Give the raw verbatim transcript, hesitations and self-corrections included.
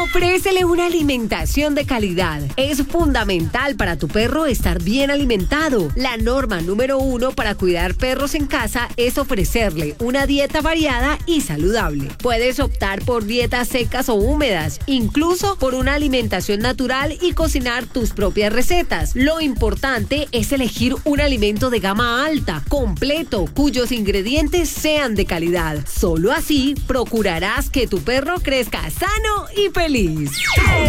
Ofrécele una alimentación de calidad. Es fundamental para tu perro estar bien alimentado. La norma número uno para cuidar perros en casa es ofrecerle una dieta variada y saludable. Puedes optar por dietas secas o húmedas, incluso por una alimentación natural y cocinar tus propias recetas. Lo importante es elegir un alimento de gama alta, completo, cuyos ingredientes sean de calidad. Solo así procurarás que tu perro crezca sano y feliz.